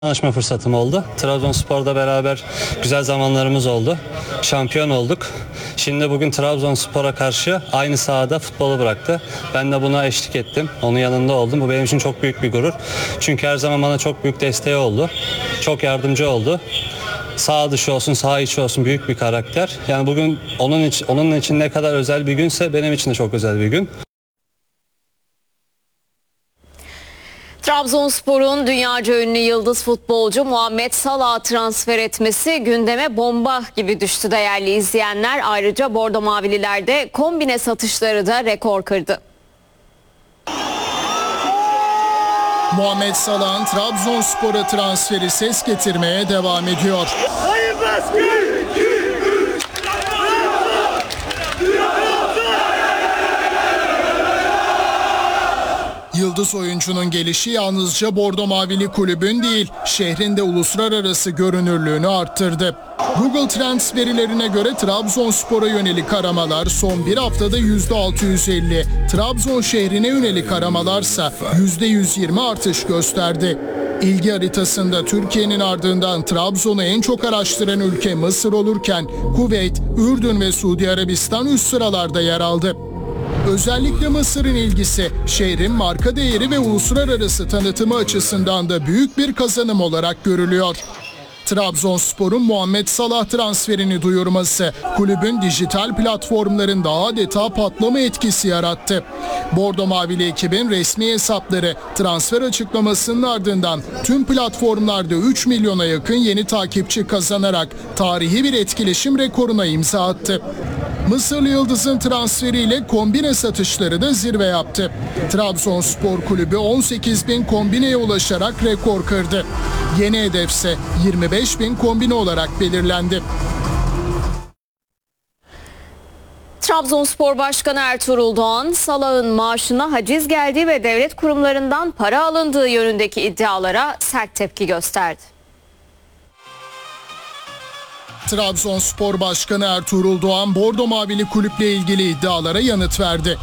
Tanışma fırsatım oldu. Trabzonspor'da beraber güzel zamanlarımız oldu. Şampiyon olduk. Şimdi bugün Trabzonspor'a karşı aynı sahada futbolu bıraktı. Ben de buna eşlik ettim. Onun yanında oldum. Bu benim için çok büyük bir gurur. Çünkü her zaman bana çok büyük desteği oldu. Çok yardımcı oldu. Sağ dışı olsun, sağ içi olsun büyük bir karakter. Yani bugün onun için ne kadar özel bir günse benim için de çok özel bir gün. Trabzonspor'un dünyaca ünlü yıldız futbolcu Muhammed Salah'ı transfer etmesi gündeme bomba gibi düştü değerli izleyenler. Ayrıca Bordo Mavililerde kombine satışları da rekor kırdı. Muhammed Salah'ın Trabzonspor'a transferi ses getirmeye devam ediyor. Yıldız oyuncunun gelişi yalnızca Bordo Mavili kulübün değil, şehrin de uluslararası görünürlüğünü arttırdı. Google Trends verilerine göre Trabzonspor'a yönelik aramalar son bir haftada %650, Trabzon şehrine yönelik aramalarsa %120 artış gösterdi. İlgi haritasında Türkiye'nin ardından Trabzon'u en çok araştıran ülke Mısır olurken Kuveyt, Ürdün ve Suudi Arabistan üst sıralarda yer aldı. Özellikle Mısır'ın ilgisi şehrin marka değeri ve uluslararası tanıtımı açısından da büyük bir kazanım olarak görülüyor. Trabzonspor'un Muhammed Salah transferini duyurması kulübün dijital platformlarında adeta patlama etkisi yarattı. Bordo Mavili ekibin resmi hesapları transfer açıklamasının ardından tüm platformlarda 3 milyona yakın yeni takipçi kazanarak tarihi bir etkileşim rekoruna imza attı. Mısırlı Yıldız'ın transferiyle kombine satışları da zirve yaptı. Trabzonspor Kulübü 18.000 kombineye ulaşarak rekor kırdı. Yeni hedefse 25.000 kombine olarak belirlendi. Trabzonspor Başkanı Ertuğrul Doğan, Salah'ın maaşına haciz geldiği ve devlet kurumlarından para alındığı yönündeki iddialara sert tepki gösterdi. Trabzonspor Başkanı Ertuğrul Doğan, Bordo Mavili kulüple ilgili iddialara yanıt verdi.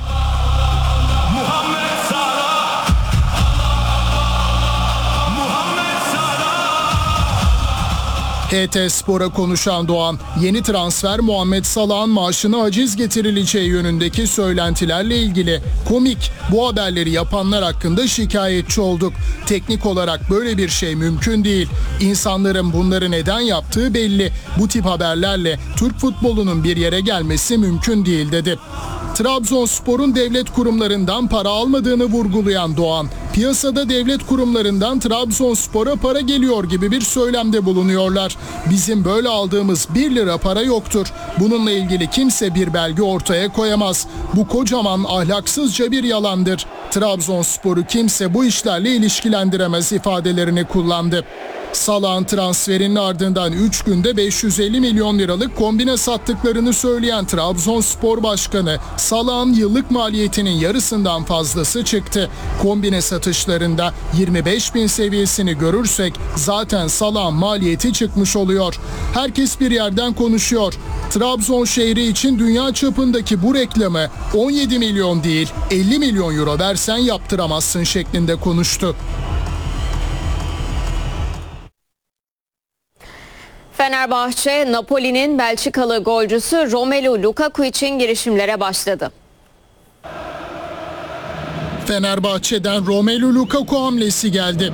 HT Spor'a konuşan Doğan, yeni transfer Muhammed Salah'ın maaşına haciz getirileceği yönündeki söylentilerle ilgili komik, bu haberleri yapanlar hakkında şikayetçi olduk. Teknik olarak böyle bir şey mümkün değil. İnsanların bunları neden yaptığı belli. Bu tip haberlerle Türk futbolunun bir yere gelmesi mümkün değil dedi. Trabzonspor'un devlet kurumlarından para almadığını vurgulayan Doğan, piyasada devlet kurumlarından Trabzonspor'a para geliyor gibi bir söylemde bulunuyorlar. Bizim böyle aldığımız 1 lira para yoktur. Bununla ilgili kimse bir belge ortaya koyamaz. Bu kocaman ahlaksızca bir yalandır. Trabzonspor'u kimse bu işlerle ilişkilendiremez ifadelerini kullandı. Salah'ın transferinin ardından 3 günde 550 milyon liralık kombine sattıklarını söyleyen Trabzonspor Başkanı, Salah'ın yıllık maliyetinin yarısından fazlası çıktı. Kombine satışlarında 25.000 seviyesini görürsek zaten Salah'ın maliyeti çıkmış oluyor. Herkes bir yerden konuşuyor. Trabzon şehri için dünya çapındaki bu reklamı 17 milyon değil 50 milyon euro versen yaptıramazsın şeklinde konuştu. Fenerbahçe, Napoli'nin Belçikalı golcüsü Romelu Lukaku için girişimlere başladı. Fenerbahçe'den Romelu Lukaku hamlesi geldi.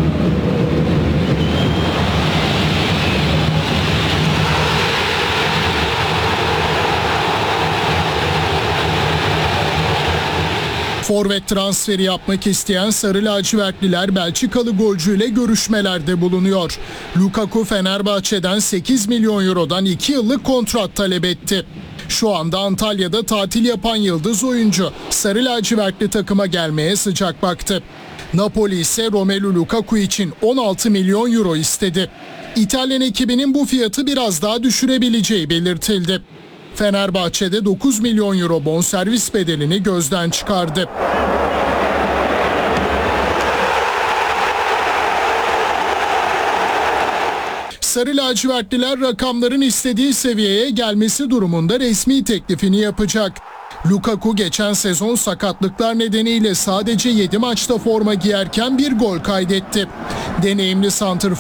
Forvet transferi yapmak isteyen Sarı Lacivertliler Belçikalı golcüyle görüşmelerde bulunuyor. Lukaku Fenerbahçe'den 8 milyon eurodan 2 yıllık kontrat talep etti. Şu anda Antalya'da tatil yapan yıldız oyuncu Sarı Lacivertli takıma gelmeye sıcak baktı. Napoli ise Romelu Lukaku için 16 milyon euro istedi. İtalyan ekibinin bu fiyatı biraz daha düşürebileceği belirtildi. Fenerbahçe'de 9 milyon euro bonservis bedelini gözden çıkardı. Sarı lacivertliler rakamların istediği seviyeye gelmesi durumunda resmi teklifini yapacak. Lukaku geçen sezon sakatlıklar nedeniyle sadece 7 maçta forma giyerken bir gol kaydetti. Deneyimli santrfor